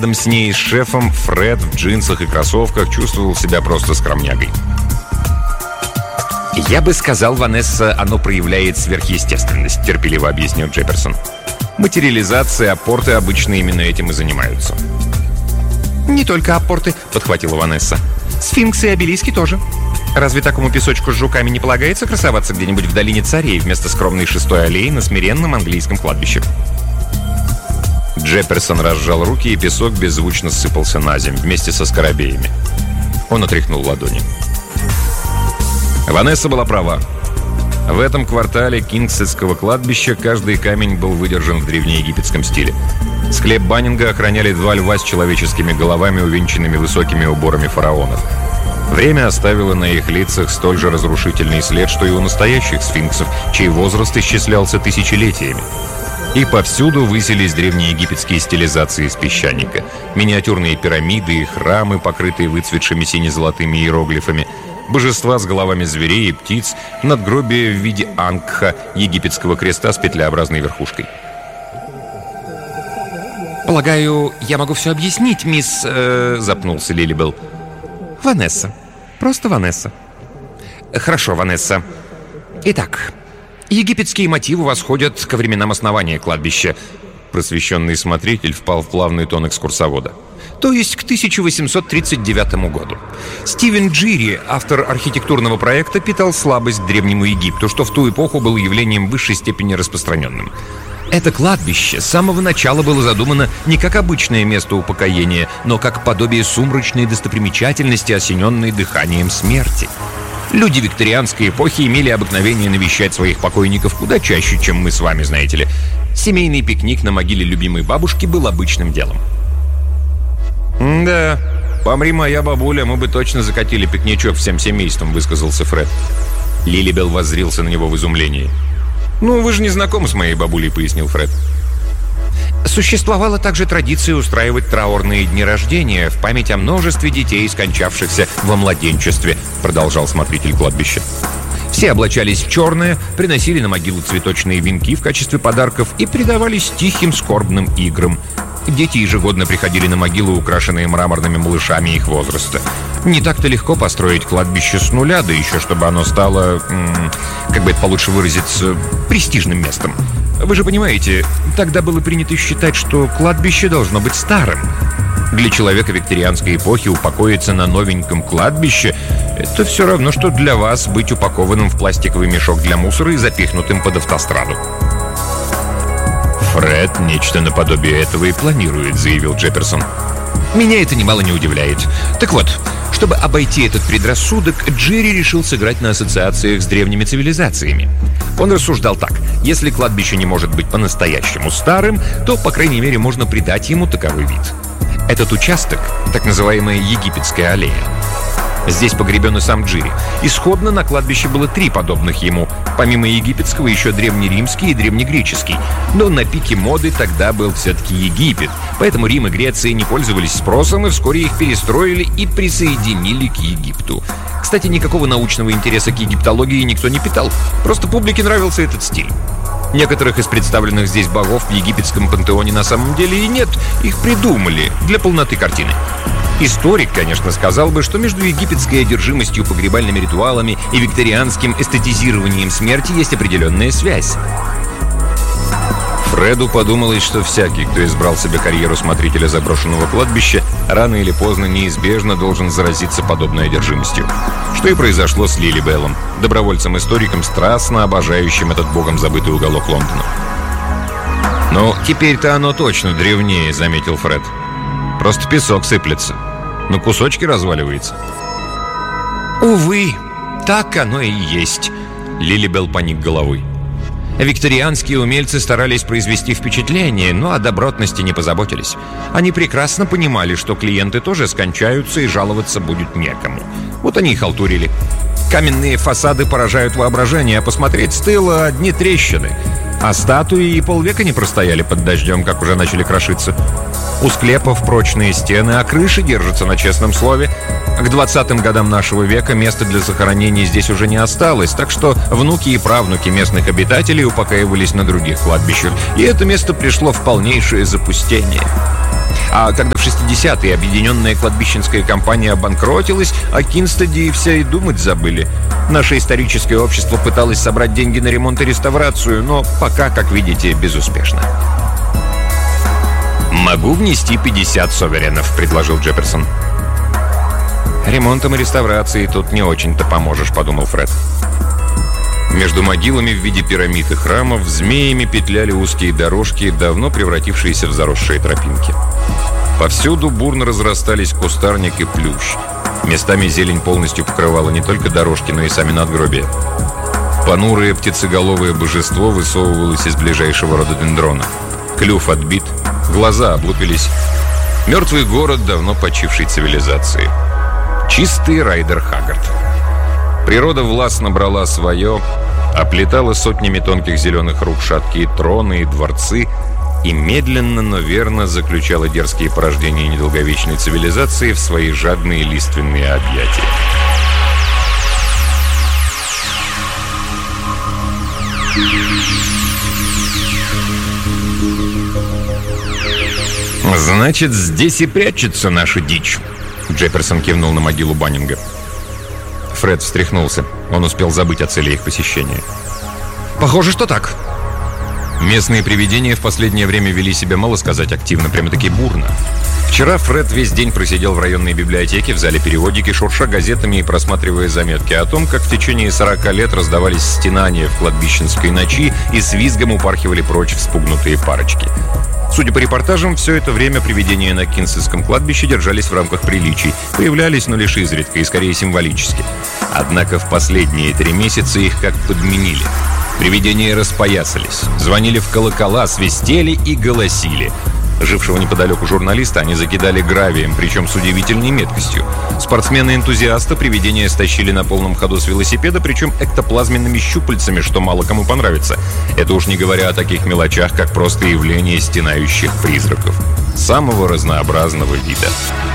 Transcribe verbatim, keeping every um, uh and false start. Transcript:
Рядом с ней, с шефом, Фред в джинсах и кроссовках чувствовал себя просто скромнягой. «Я бы сказал, Ванесса, оно проявляет сверхъестественность», — терпеливо объяснил Джефферсон. «Материализация, апорты обычно именно этим и занимаются». «Не только апорты», — подхватила Ванесса. «Сфинксы и обелиски тоже. Разве такому песочку с жуками не полагается красоваться где-нибудь в долине царей вместо скромной шестой аллеи на смиренном английском кладбище?» Джефферсон разжал руки, и песок беззвучно сыпался на землю вместе со скоробеями. Он отряхнул ладони. Ванесса была права. В этом квартале Кингсетского кладбища каждый камень был выдержан в древнеегипетском стиле. Склеп Баннинга охраняли два льва с человеческими головами, увенчанными высокими уборами фараонов. Время оставило на их лицах столь же разрушительный след, что и у настоящих сфинксов, чей возраст исчислялся тысячелетиями. И повсюду высились древнеегипетские стилизации из песчаника. Миниатюрные пирамиды и храмы, покрытые выцветшими сине-золотыми иероглифами, божества с головами зверей и птиц, надгробие в виде ангха, египетского креста с петлеобразной верхушкой. «Полагаю, я могу все объяснить, мисс...» э, запнулся Лилибелл. «Ванесса. Просто Ванесса». «Хорошо, Ванесса. Итак, египетские мотивы восходят ко временам основания кладбища». Просвещенный смотритель впал в плавный тон экскурсовода. То есть к тысяча восемьсот тридцать девятому году. Стивен Джири, автор архитектурного проекта, питал слабость к Древнему Египту, что в ту эпоху было явлением высшей степени распространенным. Это кладбище с самого начала было задумано не как обычное место упокоения, но как подобие сумрачной достопримечательности, осененной дыханием смерти. Люди викторианской эпохи имели обыкновение навещать своих покойников куда чаще, чем мы с вами, знаете ли. Семейный пикник на могиле любимой бабушки был обычным делом. «Да, помри моя бабуля, мы бы точно закатили пикничок всем семейством», — высказался Фред. Лилибелл воззрился на него в изумлении. «Ну, вы же не знакомы с моей бабулей», — пояснил Фред. Существовала также традиция устраивать траурные дни рождения в память о множестве детей, скончавшихся во младенчестве, продолжал смотритель кладбища. Все облачались в черное, приносили на могилу цветочные венки в качестве подарков и предавались тихим скорбным играм. Дети ежегодно приходили на могилу, украшенные мраморными малышами их возраста. Не так-то легко построить кладбище с нуля, да еще чтобы оно стало, м- как бы это получше выразиться, престижным местом. Вы же понимаете, тогда было принято считать, что кладбище должно быть старым. Для человека викторианской эпохи упокоиться на новеньком кладбище — это все равно, что для вас быть упакованным в пластиковый мешок для мусора и запихнутым под автостраду. «Фред нечто наподобие этого и планирует», — заявил Джефферсон. «Меня это немало не удивляет. Так вот, чтобы обойти этот предрассудок, Джерри решил сыграть на ассоциациях с древними цивилизациями. Он рассуждал так: если кладбище не может быть по-настоящему старым, то, по крайней мере, можно придать ему таковой вид. Этот участок — так называемая Египетская аллея. Здесь погребен и сам Джири. Исходно на кладбище было три подобных ему. Помимо египетского, еще древнеримский и древнегреческий. Но на пике моды тогда был все-таки Египет. Поэтому Рим и Греция не пользовались спросом, и вскоре их перестроили и присоединили к Египту. Кстати, никакого научного интереса к египтологии никто не питал. Просто публике нравился этот стиль. Некоторых из представленных здесь богов в египетском пантеоне на самом деле и нет. Их придумали для полноты картины. Историк, конечно, сказал бы, что между египетской одержимостью погребальными ритуалами и викторианским эстетизированием смерти есть определенная связь. Фреду подумалось, что всякий, кто избрал себе карьеру смотрителя заброшенного кладбища, рано или поздно неизбежно должен заразиться подобной одержимостью. Что и произошло с Лилибеллом, добровольцем-историком, страстно обожающим этот богом забытый уголок Лондона. «Ну, теперь-то оно точно древнее», — заметил Фред. «Просто песок сыплется. На кусочки разваливается». «Увы, так оно и есть», — Лилибелл поник головой. Викторианские умельцы старались произвести впечатление, но о добротности не позаботились. Они прекрасно понимали, что клиенты тоже скончаются и жаловаться будет некому. Вот они и халтурили. Каменные фасады поражают воображение, а посмотреть с тыла одни трещины. А статуи и полвека не простояли под дождем, как уже начали крошиться. У склепов прочные стены, а крыши держатся на честном слове. К двадцатым годам нашего века места для захоронений здесь уже не осталось, так что внуки и правнуки местных обитателей упокаивались на других кладбищах, и это место пришло в полнейшее запустение. А когда в шестидесятые объединенная кладбищенская компания обанкротилась, о Кинстеде и все и думать забыли. Наше историческое общество пыталось собрать деньги на ремонт и реставрацию, но пока, как видите, безуспешно. «Могу внести пятьдесят соверенов», — предложил Джефферсон. «Ремонтом и реставрацией тут не очень-то поможешь», — подумал Фред. Между могилами в виде пирамид и храмов змеями петляли узкие дорожки, давно превратившиеся в заросшие тропинки. Повсюду бурно разрастались кустарник и плющ. Местами зелень полностью покрывала не только дорожки, но и сами надгробия. Понурое птицеголовое божество высовывалось из ближайшего рододендрона. Клюв отбит, глаза облупились. Мертвый город давно почившей цивилизации. Чистый Райдер Хаггард. Природа властно брала свое, оплетала сотнями тонких зеленых рук шаткие троны и дворцы и медленно, но верно заключала дерзкие порождения недолговечной цивилизации в свои жадные лиственные объятия. «Значит, здесь и прячется наша дичь», — Джефферсон кивнул на могилу Баннинга. Фред встряхнулся. Он успел забыть о цели их посещения. «Похоже, что так». Местные привидения в последнее время вели себя, мало сказать, активно, прямо-таки бурно. Вчера Фред весь день просидел в районной библиотеке, в зале переводики, шурша газетами и просматривая заметки о том, как в течение сорока лет раздавались стенания в кладбищенской ночи и с визгом упархивали прочь вспугнутые парочки. Судя по репортажам, все это время привидения на Кинстедском кладбище держались в рамках приличий. Появлялись, но лишь изредка и скорее символически. Однако в последние три месяца их как подменили. Привидения распоясались, звонили в колокола, свистели и голосили. Жившего неподалеку журналиста они закидали гравием, причем с удивительной меткостью. Спортсмена-энтузиаста привидения стащили на полном ходу с велосипеда, причем эктоплазменными щупальцами, что мало кому понравится. Это уж не говоря о таких мелочах, как просто явление стенающих призраков. Самого разнообразного вида.